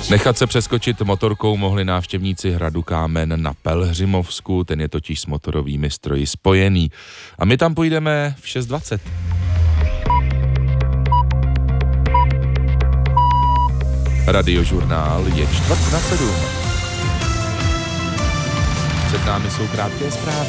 Nechat se přeskočit motorkou mohli návštěvníci hradu Kámen na Pelhřimovsku, ten je totiž s motorovými stroji spojený. A my tam půjdeme v 6:20. Radiožurnál je 6:45. Před námi jsou krátké zprávy.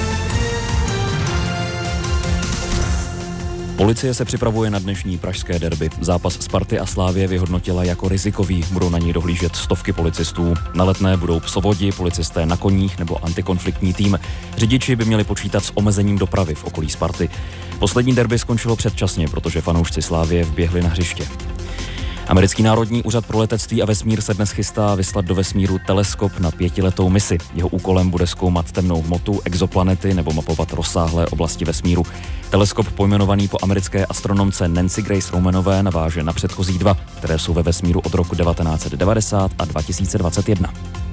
Policie se připravuje na dnešní pražské derby. Zápas Sparty a Slávie vyhodnotila jako rizikový. Budou na něj dohlížet stovky policistů. Na Letné budou psovodi, policisté na koních nebo antikonfliktní tým. Řidiči by měli počítat s omezením dopravy v okolí Sparty. Poslední derby skončilo předčasně, protože fanoušci Slávie vběhli na hřiště. Americký národní úřad pro letectví a vesmír se dnes chystá vyslat do vesmíru teleskop na 5letou misi. Jeho úkolem bude zkoumat temnou hmotu, exoplanety nebo mapovat rozsáhlé oblasti vesmíru. Teleskop pojmenovaný po americké astronomce Nancy Grace Romanové naváže na předchozí dva, které jsou ve vesmíru od roku 1990 a 2021.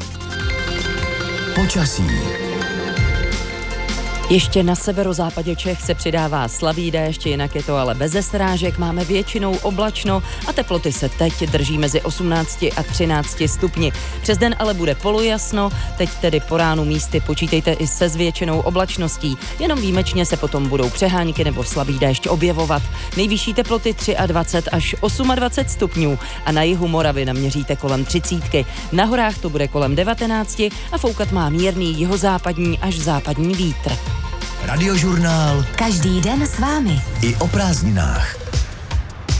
Počasí. Ještě na severozápadě Čech se přidává slabý déšť, jinak je to ale beze srážek, máme většinou oblačno a teploty se teď drží mezi 18 a 13 stupni. Přes den ale bude polojasno, teď tedy po ránu místy počítejte i se zvětšenou oblačností, jenom výjimečně se potom budou přehánky nebo slabý déšť objevovat. Nejvyšší teploty 23 až 28 stupňů a na jihu Moravy naměříte kolem 30. Na horách to bude kolem 19 a foukat má mírný jihozápadní až západní vítr. Radiožurnál. Každý den s vámi. I o prázdninách.